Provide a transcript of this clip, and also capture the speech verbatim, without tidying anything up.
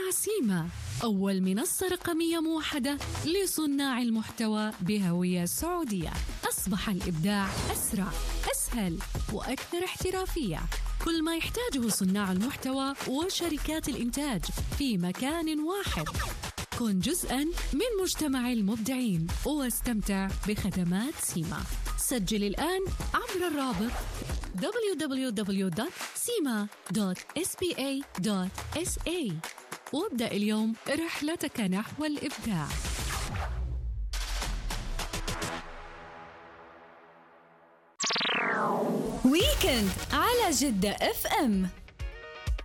مع سيما، أول منصة رقمية موحدة لصناع المحتوى بهوية سعودية. أصبح الإبداع أسرع، أسهل، وأكثر احترافية. كل ما يحتاجه صناع المحتوى وشركات الإنتاج في مكان واحد. كن جزءاً من مجتمع المبدعين واستمتع بخدمات سيما. سجل الآن عبر الرابط دبليو دبليو دبليو دوت سيما دوت إس بي إيه دوت إس إيه وابدأ اليوم رحلتك نحو الإبداع. ويكند على جدة اف ام.